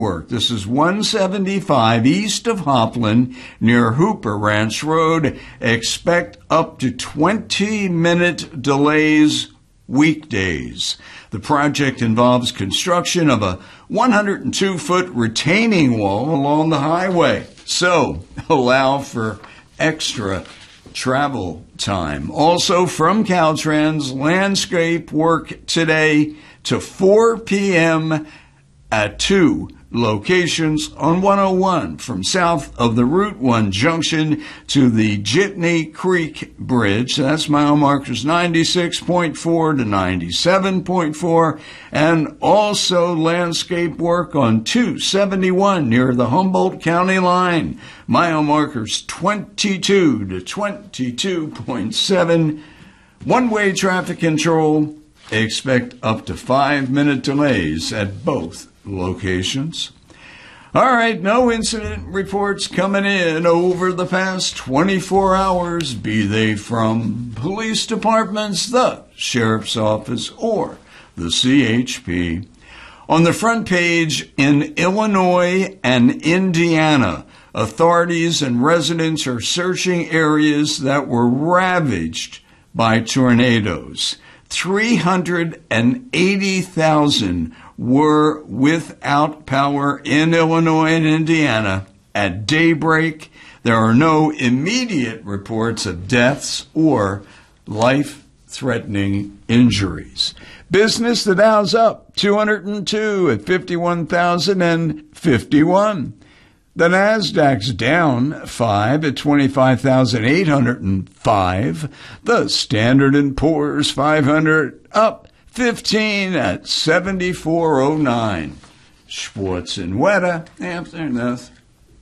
work. This is 175 east of Hopland near Hooper Ranch Road. Expect up to 20-minute delays weekdays. The project involves construction of a 102-foot retaining wall along the highway, so allow for extra travel time. Also from Caltrans, landscape work today to 4 p.m. at 2 locations on 101 from south of the Route 1 junction to the Jitney Creek Bridge. That's mile markers 96.4 to 97.4, and also landscape work on 271 near the Humboldt County line. Mile markers 22 to 22.7. One-way traffic control. Expect up to 5-minute delays at both locations. All right, no incident reports coming in over the past 24 hours, be they from police departments, the sheriff's office, or the CHP. On the front page, in Illinois and Indiana, authorities and residents are searching areas that were ravaged by tornadoes. 380,000 were without power in Illinois and Indiana at daybreak. There are no immediate reports of deaths or life-threatening injuries. Business, the Dow's up 202 at 51,051. The Nasdaq's down 5 at 25,805. The Standard & Poor's 500 up 15 at 7409. Schwartz and Weta after this.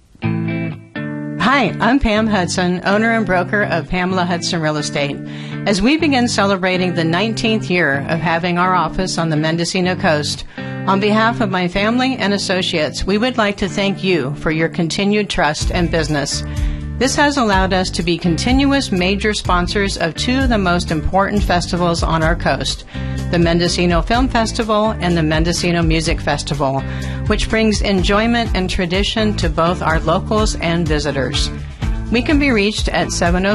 Hi, I'm Pam Hudson, owner and broker of Pamela Hudson Real Estate. As we begin celebrating the 19th year of having our office on the Mendocino coast, on behalf of my family and associates, we would like to thank you for your continued trust and business. This has allowed us to be continuous major sponsors of two of the most important festivals on our coast, the Mendocino Film Festival and the Mendocino Music Festival, which brings enjoyment and tradition to both our locals and visitors. We can be reached at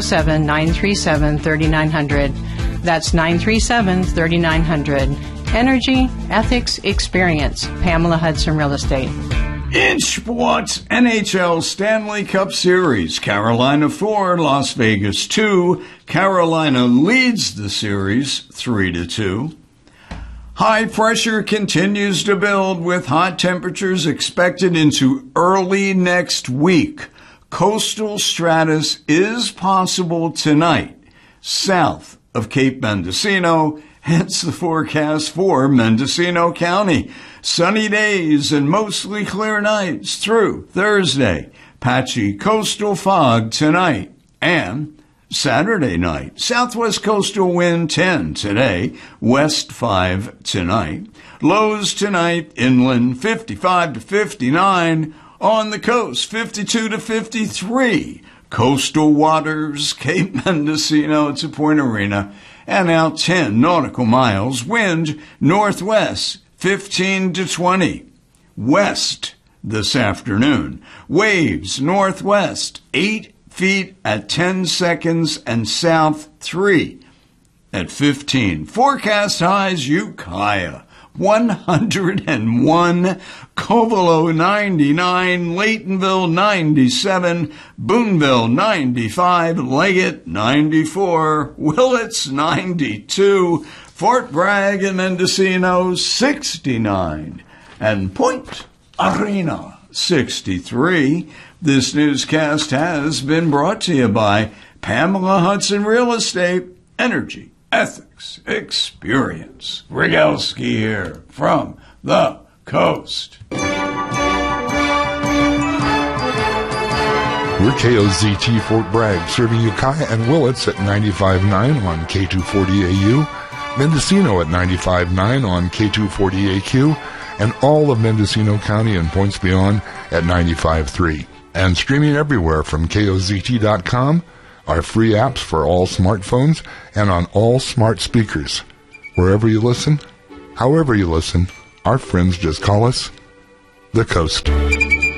707-937-3900. That's 937-3900. Energy, ethics, experience. Pamela Hudson Real Estate. In sports, NHL Stanley Cup Series, Carolina 4, Las Vegas 2. Carolina leads the series 3-2. High pressure continues to build with hot temperatures expected into early next week. Coastal stratus is possible tonight, south of Cape Mendocino, hence the forecast for Mendocino County. Sunny days and mostly clear nights through Thursday. Patchy coastal fog tonight and Saturday night. Southwest coastal wind 10 today, west 5 tonight. Lows tonight, inland 55 to 59. On the coast, 52 to 53. Coastal waters, Cape Mendocino to Point Arena, and out 10 nautical miles. Wind northwest, 15 to 20. West this afternoon. Waves northwest, 8 feet at 10 seconds, and south 3 at 15. Forecast highs, Ukiah 101, Covelo 99, Laytonville 97, Boonville 95, Leggett 94, Willits 92, Fort Bragg and Mendocino 69, and Point Arena 63. This newscast has been brought to you by Pamela Hudson Real Estate, Energy, Ethics, Experience. Rygalski here from the coast. We're KOZT Fort Bragg, serving Ukiah and Willits at 95.9 on K240AU, Mendocino at 95.9 on K240AQ, and all of Mendocino County and points beyond at 95.3. And streaming everywhere from KOZT.com, our free apps for all smartphones and on all smart speakers. Wherever you listen, however you listen, our friends just call us the coast.